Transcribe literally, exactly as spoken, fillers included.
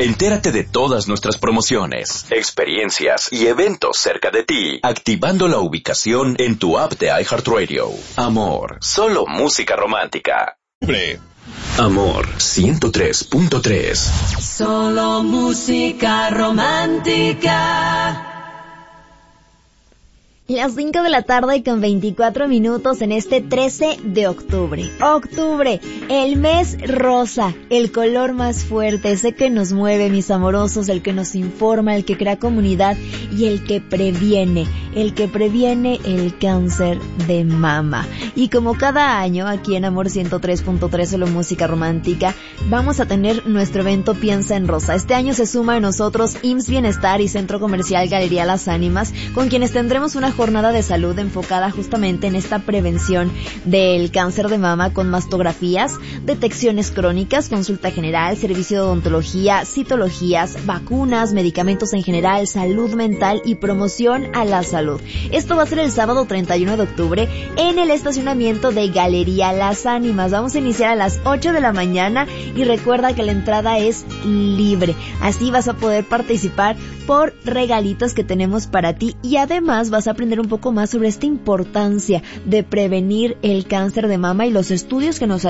Entérate de todas nuestras promociones, experiencias y eventos cerca de ti, activando la ubicación en tu app de iHeartRadio. Amor, solo música romántica. Amor ciento tres punto tres. Solo música romántica. Las cinco de la tarde con veinticuatro minutos en este trece de octubre. Octubre, el mes rosa, el color más fuerte, ese que nos mueve, mis amorosos, el que nos informa, el que crea comunidad y el que previene, el que previene el cáncer de mama. Y como cada año, aquí en Amor ciento tres punto tres, solo música romántica, vamos a tener nuestro evento Piensa en Rosa. Este año se suma a nosotros I M S S Bienestar y Centro Comercial Galería Las Ánimas, con quienes tendremos una jornada de salud enfocada justamente en esta prevención del cáncer de mama con mastografías, detecciones crónicas, consulta general, servicio de odontología, citologías, vacunas, medicamentos en general, salud mental y promoción a la salud. Esto va a ser el sábado treinta y uno de octubre en el estacionamiento de Galería Las Ánimas. Vamos a iniciar a las ocho de la mañana y recuerda que la entrada es libre. Así vas a poder participar por regalitos que tenemos para ti y además vas a aprender un poco más sobre esta importancia de prevenir el cáncer de mama y los estudios que nos